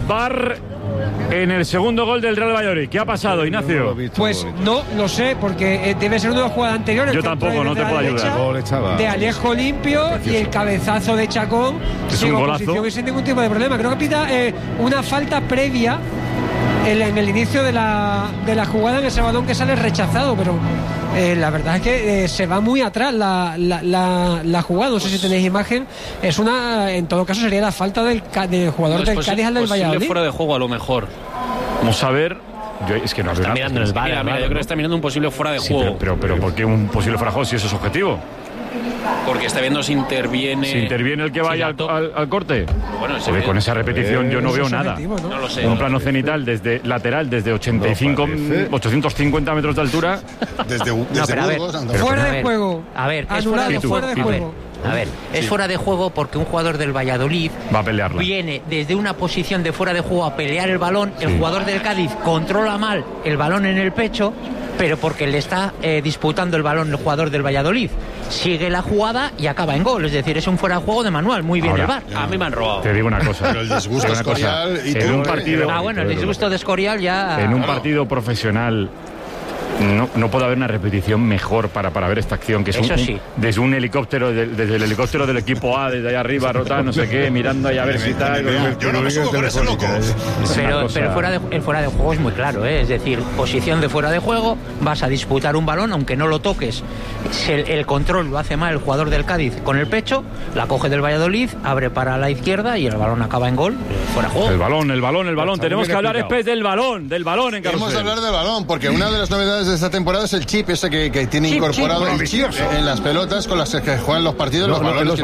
VAR en el segundo gol del Real Valladolid. ¿Qué ha pasado, Ignacio? Pues no lo sé, porque debe ser una de las jugadas anteriores. Yo tampoco, no te puedo ayudar. De Alejo limpio y el cabezazo de Chacón. Es un golazo. Y sin ningún tipo de problema. Creo que pita una falta previa en el inicio de la jugada, en ese balón que sale rechazado, pero la verdad es que se va muy atrás la jugada. No sé si tenéis imagen. En todo caso sería la falta del jugador del Cádiz al del Valladolid. Fuera de juego a lo mejor. Vamos a ver. Es que no está mirando el VAR. Mira, yo creo que está mirando un posible fuera de juego. Pero ¿por qué un posible fuera de juego si eso es objetivo? Porque está viendo si interviene. Si interviene el que vaya al corte. Bueno, con esa repetición yo no veo nada. No lo sé. Un plano cenital desde lateral, desde 850 metros de altura. Desde Burgos. Fuera de juego. A ver, es fuera de juego. A ver, es fuera de juego porque un jugador del Valladolid va a pelearla. Viene desde una posición de fuera de juego a pelear el balón. El jugador del Cádiz controla mal el balón en el pecho, pero porque le está disputando el balón el jugador del Valladolid. Sigue la jugada y acaba en gol. Es decir, es un fuera de juego de manual. Muy bien. Ahora, el VAR. A mí me han robado. Te digo una cosa. Pero el disgusto de Escorial y en un partido. Bueno, el disgusto de Escorial ya. En un partido profesional. No puede haber una repetición mejor para ver esta acción, que es desde un helicóptero, desde el helicóptero del equipo A, desde allá arriba, rotar, no sé qué, mirando ahí a ver si tal. Yo no me subo con ese loco. Pero el fuera de juego es muy claro, ¿eh? Es decir, posición de fuera de juego, vas a disputar un balón, aunque no lo toques. El control lo hace mal el jugador del Cádiz con el pecho, la coge del Valladolid, abre para la izquierda y el balón acaba en gol, fuera de juego. El balón. Tenemos que hablar después del balón en Carrusel. Vamos a hablar del balón, porque una de las novedades de esta temporada es el chip ese que tiene incorporado el chip en las pelotas con las que juegan los partidos, los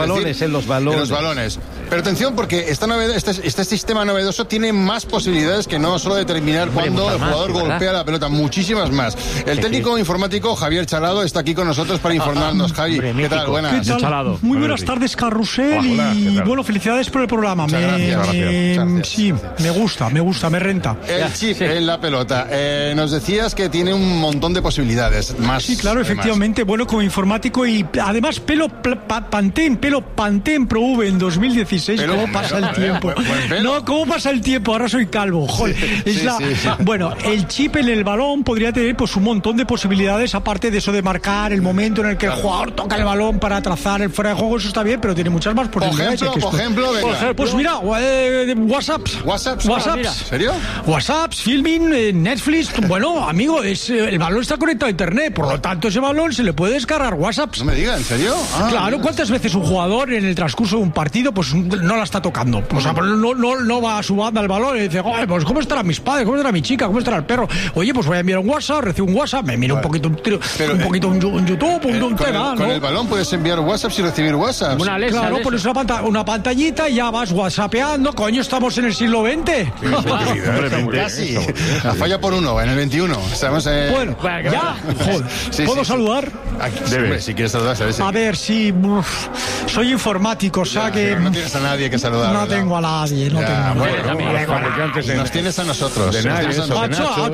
balones. Pero atención, porque este sistema novedoso tiene más posibilidades que no solo determinar cuándo el jugador golpea la pelota, muchísimas más. El técnico informático Javier Chalado está aquí con nosotros para informarnos. Javi, ¿qué tal? Buenas. ¿Qué tal? Muy buenas tardes, Carrusel. Hola, y bueno, felicidades por el programa. Gracias. Sí, me gusta, me renta. El chip en la pelota. Nos decías que tiene un montón de posibilidades. Más, sí, claro, efectivamente. Bueno, como informático y además pelo Pantene Pro V en 2016. ¿Cómo pasa el tiempo? No, ¿cómo pasa el tiempo? Ahora soy calvo. Joder. Bueno, el chip en el balón podría tener pues un montón de posibilidades, aparte de eso de marcar el momento en el que el jugador toca el balón para trazar el fuera de juego. Eso está bien, pero tiene muchas más posibilidades. Por ejemplo, pues mira, WhatsApps. ¿En serio? WhatsApps, filming, Netflix. Bueno, amigo, el balón está conectado a internet, por lo tanto ese balón se le puede descargar WhatsApps. No me diga, ¿en serio? Claro, ¿cuántas veces un jugador en el transcurso de un partido pues no la está tocando? O sea, no va a su banda el balón y dice, pues ¿cómo estarán mis padres? ¿Cómo estará mi chica? ¿Cómo estará el perro? Oye, pues voy a enviar un WhatsApp, recibo un WhatsApp, me miro un poquito un YouTube, un tema, ¿no? Con el balón puedes enviar WhatsApps y recibir WhatsApps. Claro, pones una pantallita y ya vas WhatsAppeando. Coño, estamos en el siglo XX. Casi. Falla por uno, en el 21. Estamos Bueno, ya. Joder. ¿Puedo saludar? Hombre, si quieres saludar, ¿sabes? A ver, sí. Soy informático, o sea que... No tienes a nadie que saludar. No tengo a nadie, no tengo. Nos tienes a nosotros. A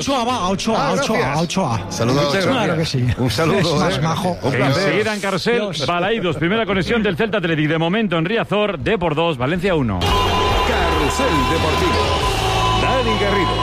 Ochoa. Saludos. Claro que sí. Un saludo. Más majo. Enseguida en Carrusel, Balaídos, primera conexión del Celta Athletic. De momento en Riazor, Depor 2, Valencia 1. Carrusel Deportivo. Dani Garrido.